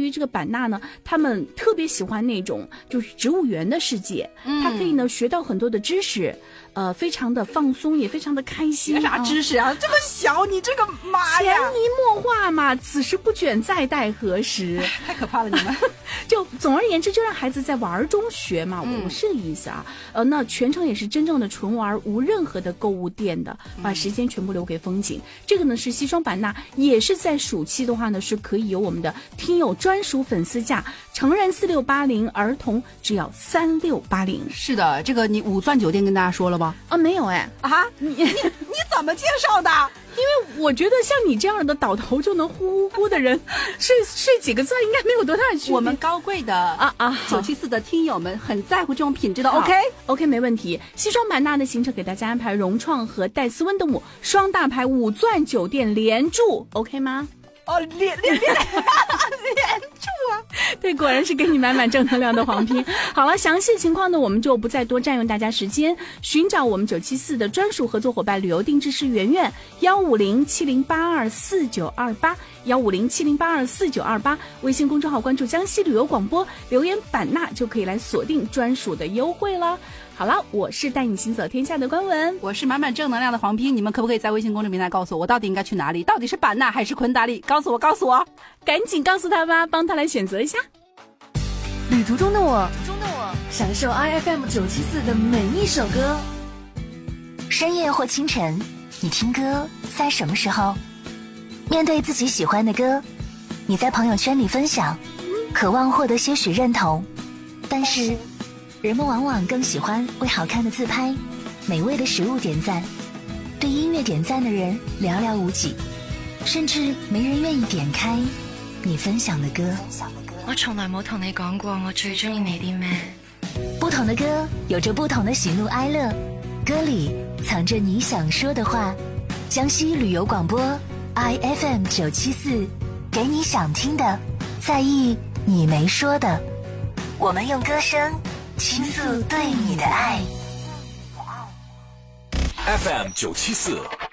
于这个版纳呢，他们特别喜欢那种就是植物园的世界，他可以呢学到很多的知识，非常的放松，也非常的开心。 啥知识啊？这么小，你这个妈呀！ 潜移默化嘛，此时不卷再待何时？ 太可怕了，你们。 就总而言之，就让孩子在玩中学嘛，我是这个意思啊。那全程也是真正的纯玩，无任何的购物店的，把时间全部留给风景。这个呢是西双版纳，也是在暑期的话呢，是可以有我们的听友专属粉丝价，成人4680，儿童只要3680。 是的，这个你五钻酒店跟大家说了吧？ 啊，没有哎。 啊，你怎么介绍的？ 因为我觉得像你这样的倒头就能呼呼呼的人，睡几个钻应该没有多大区别。 我们高贵的974的听友们很在乎这种品质的。OK， 没问题。西双版纳的行程给大家安排融创和戴斯温德姆双大牌5钻酒店连住 ，OK 吗？ 连住啊！ 对，果然是给你满满正能量的黄拼。好了，详细情况呢，我们就不再多占用大家时间，寻找我们974的专属合作伙伴旅游定制师圆圆，15070824928，15070824928，微信公众号关注江西旅游广播，留言版纳就可以来锁定专属的优惠了。好了，我是带你行走天下的关文， 我是满满正能量的黄拼，你们可不可以在微信公众平台告诉我到底应该去哪里？到底是版纳还是昆达里？告诉我， 赶紧告诉他吧，帮他来选择一下。 旅途中的我，享受 IFM 974的每一首歌。 深夜或清晨，你听歌在什么时候？面对自己喜欢的歌，你在朋友圈里分享，渴望获得些许认同，但是人们往往更喜欢为好看的自拍、美味的食物点赞，对音乐点赞的人寥寥无几，甚至没人愿意点开你分享的歌。 我從來冇同你講過我最中意你啲咩。 不同的歌有着不同的喜怒哀樂，歌裡藏着你想說的話。江西旅遊廣播 IFM 974，給你想聽的，在意你沒說的。我們用歌聲傾訴對你的愛。 FM 974